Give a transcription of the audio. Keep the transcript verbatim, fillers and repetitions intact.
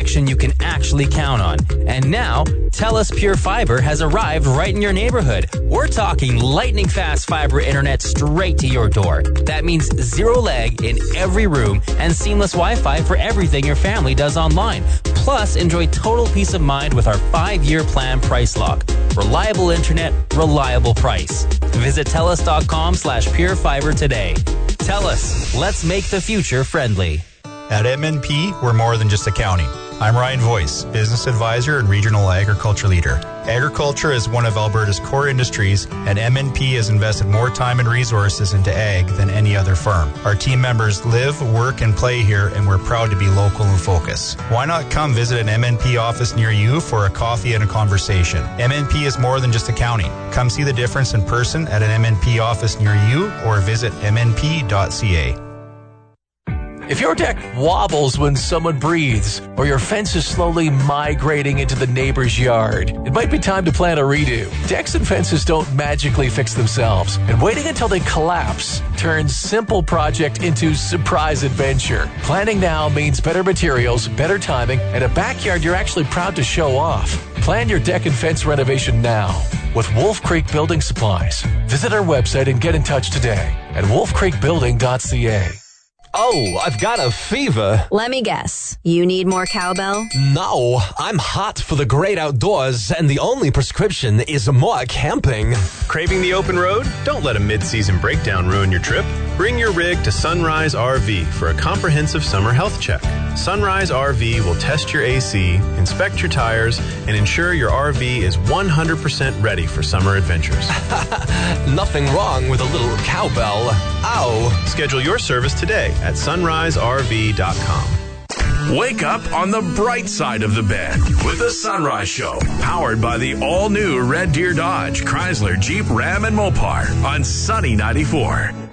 connection you can actually count on. And now, TELUS Pure Fiber has arrived right in your neighborhood. We're talking lightning fast fiber internet straight to your door. That means zero lag in every room and seamless Wi-Fi for everything your family does online. Plus, enjoy total peace of mind with our five-year plan price lock. Reliable internet, reliable price. Visit TELUS.com slash purefiber today. TELUS, let's make the future friendly. At M N P, we're more than just accounting. I'm Ryan Voice, Business Advisor and Regional Agriculture Leader. Agriculture is one of Alberta's core industries, and M N P has invested more time and resources into ag than any other firm. Our team members live, work, and play here, and we're proud to be local and focused. Why not come visit an M N P office near you for a coffee and a conversation? M N P is more than just accounting. Come see the difference in person at an M N P office near you or visit m n p dot c a. If your deck wobbles when someone breathes, or your fence is slowly migrating into the neighbor's yard, it might be time to plan a redo. Decks and fences don't magically fix themselves, and waiting until they collapse turns simple project into surprise adventure. Planning now means better materials, better timing, and a backyard you're actually proud to show off. Plan your deck and fence renovation now with Wolf Creek Building Supplies. Visit our website and get in touch today at wolf creek building dot c a. Oh, I've got a fever. Let me guess. You need more cowbell? No, I'm hot for the great outdoors, and the only prescription is more camping. Craving the open road? Don't let a mid-season breakdown ruin your trip. Bring your rig to Sunrise R V for a comprehensive summer health check. Sunrise R V will test your A C, inspect your tires, and ensure your R V is one hundred percent ready for summer adventures. Nothing wrong with a little cowbell. Ow. Schedule your service today at sunrise r v dot com. Wake up on the bright side of the bed with the Sunrise Show, powered by the all-new Red Deer Dodge, Chrysler, Jeep, Ram, and Mopar on Sunny ninety-four.